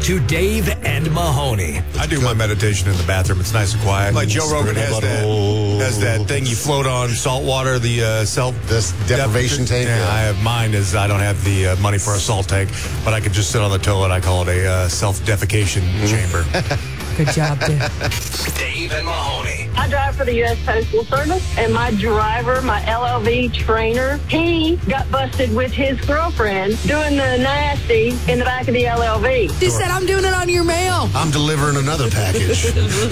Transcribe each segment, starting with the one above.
to Dave and Mahoney. I do my meditation in the bathroom. It's nice and quiet. Like Joe Rogan has that thing you float on salt water, the This deprivation tank. Yeah, I have mine is I don't have the money for a salt tank, but I could just sit on the toilet. I call it a self-defecation chamber. Good job, Dave. Dave and Mahoney. I drive for the U.S. Postal Service, and my driver, my LLV trainer, he got busted with his girlfriend doing the nasty in the back of the LLV. He said, I'm doing it on your mail. I'm delivering another package.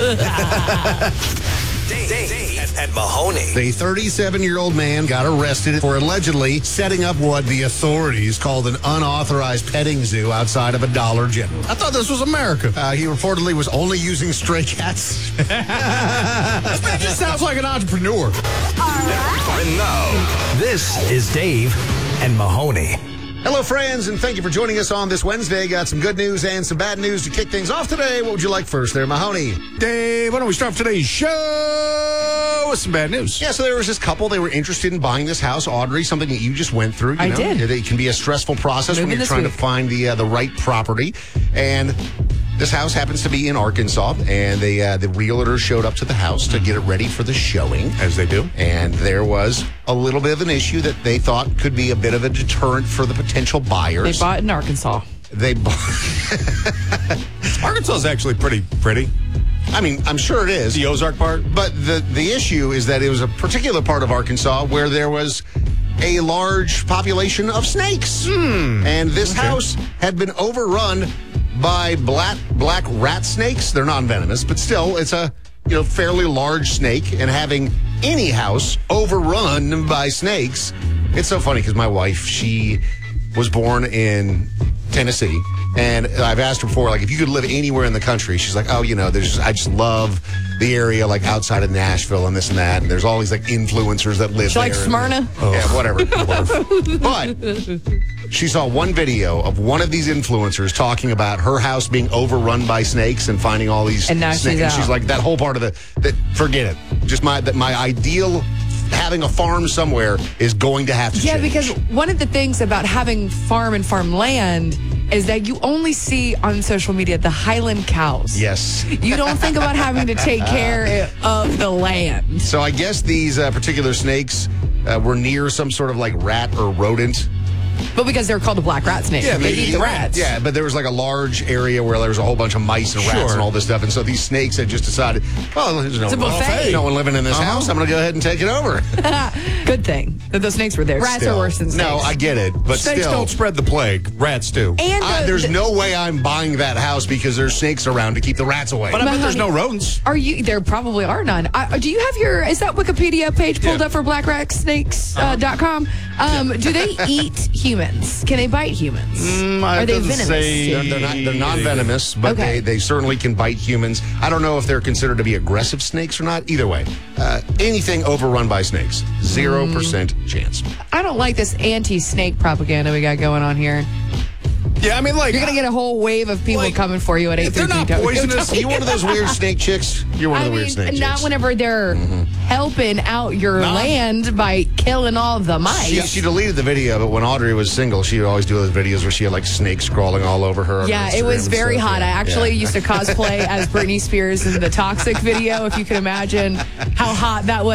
Dave and Mahoney. The 37-year-old man got arrested for allegedly setting up what the authorities called an unauthorized petting zoo outside of a Dollar General. I thought this was America. He reportedly was only using stray cats. This man just sounds like an entrepreneur. And now, this is Dave and Mahoney. Hello, friends, and thank you for joining us on this Wednesday. Got some good news and some bad news to kick things off today. What would you like first there, Mahoney? Dave, why don't we start today's show with some bad news? Yeah, so there was this couple. They were interested in buying this house. Audrey, something that you just went through. I did. It can be a stressful process when you're trying to find the right property. And this house happens to be in Arkansas, and the realtor showed up to the house to get it ready for the showing. As they do. And there was a little bit of an issue that they thought could be a bit of a deterrent for the potential buyers. They bought in Arkansas. They bought. Arkansas is actually pretty. I mean, I'm sure it is. The Ozark part? But the issue is that it was a particular part of Arkansas where there was a large population of snakes. And this house had been overrun by black rat snakes. They're non-venomous, but still, it's a fairly large snake. And having any house overrun by snakes, it's so funny because my wife, she was born in Tennessee, and I've asked her before, like, if you could live anywhere in the country, she's like, I just love the area, like, outside of Nashville and this and that, and there's all these, like, influencers that live She there. likes Smyrna? Yeah, whatever. But she saw one video of one of these influencers talking about her house being overrun by snakes and finding all these and now snakes. And she's like, that whole part of that, forget it. Just my ideal having a farm somewhere is going to have to change. Yeah, because one of the things about having farm and farmland is that you only see on social media the Highland cows. Yes. You don't think about having to take care of the land. So I guess these particular snakes were near some sort of like rat or rodent. But because they're called a black rat snake, they eat the rats. Yeah, but there was like a large area where there was a whole bunch of mice and rats and all this stuff. And so these snakes had just decided, well, there's It's a buffet. No one living in this house. I'm going to go ahead and take it over. Good thing that the snakes were there. Rats are worse than snakes. No, I get it. But Snakes still, don't spread the plague. Rats do. And there's no way I'm buying that house because there's snakes around to keep the rats away. But I bet there's no rodents. There probably are none. Do you have is that Wikipedia page pulled up for blackratsnakes.com? Do they eat humans? Can they bite humans? Are they venomous? They're not venomous, but they certainly can bite humans. I don't know if they're considered to be aggressive snakes or not. Either way, anything overrun by snakes, 0% chance. I don't like this anti-snake propaganda we got going on here. Yeah, I mean, like, you're going to get a whole wave of people coming for you at 8:30. If they're not poisonous, you one of those weird snake chicks? You're one of the weird snake chicks. Not whenever they're helping out your land by killing all the mice. She deleted the video, but when Audrey was single, she would always do those videos where she had like snakes crawling all over her. Yeah, it was very hot. I actually used to cosplay as Britney Spears in the Toxic video, if you can imagine how hot that